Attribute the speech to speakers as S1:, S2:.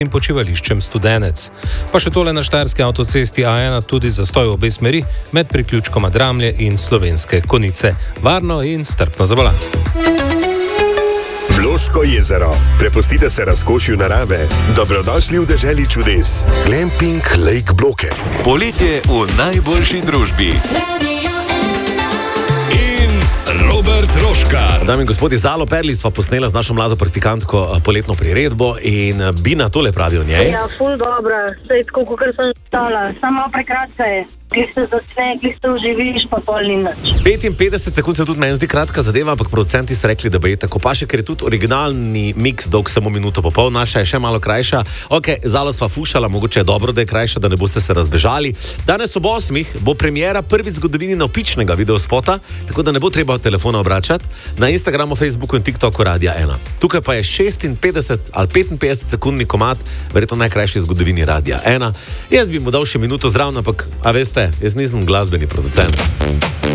S1: in počivališčem Studenec. Pa še tole na štajerski avtocesti A1 tudi zastoj v obe smeri med priključkoma Dramlje in Slovenske Konjice. Varno in strpno za volan.
S2: Bloško jezero. Prepustite se razkošju narave. Dobrodošli v deželi čudes. Glamping Lake Bloke.
S3: Poletje v najboljši družbi. In Robert Roškar.
S4: Dame in gospodje, Zalo Perli sva posnela z našo mlado praktikantko poletno priredbo in Bina tole pravi o njej.
S5: Ja, ful dobra, sej tako, kot sem stala, samo prekratka je. Kli se začne, kli se uživiš, pa pol ni nič.
S4: 55 sekund se tudi meni zdi kratka zadeva, ampak producenti so rekli, da bo je tako paše, ker je tudi originalni miks dolg samo minuto pa pol, naša je še malo krajša. Ok, Zalo sva fušala, mogoče je dobro, da je krajša, da ne boste se razbežali. Danes ob 8 bo premiera prvič v zgodovini navpičnega videospota, tako da ne bo treba telefona obračati, na Instagramu, Facebooku in TikToku Radia 1. Tukaj pa je 56 ali 55 sekundni komad, verjetno najkrajši v zgodovini Radia 1. Jaz bi mu dal še minuto zraven, ampak, a veste, jaz nisem glasbeni producent.